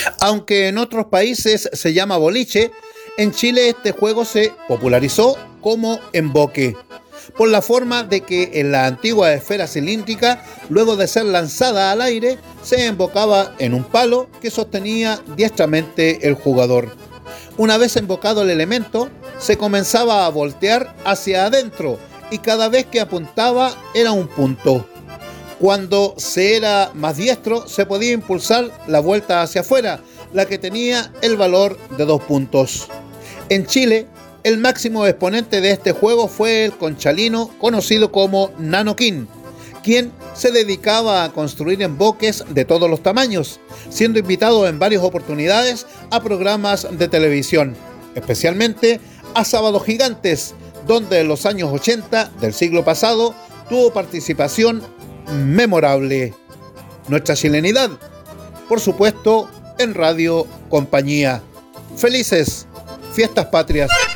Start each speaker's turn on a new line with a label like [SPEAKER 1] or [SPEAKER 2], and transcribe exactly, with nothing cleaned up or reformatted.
[SPEAKER 1] Aunque en otros países se llama boliche, en Chile este juego se popularizó como emboque, por la forma de que en la antigua esfera cilíndrica, luego de ser lanzada al aire, se embocaba en un palo que sostenía diestramente el jugador. Una vez embocado el elemento, se comenzaba a voltear hacia adentro y cada vez que apuntaba era un punto. Cuando se era más diestro, se podía impulsar la vuelta hacia afuera, la que tenía el valor de dos puntos. En Chile, el máximo exponente de este juego fue el conchalino conocido como Nano King, quien se dedicaba a construir emboques de todos los tamaños, siendo invitado en varias oportunidades a programas de televisión, especialmente a Sábados Gigantes, donde en los años ochenta del siglo pasado tuvo participación memorable. Nuestra chilenidad, por supuesto, en Radio Compañía. Felices Fiestas Patrias.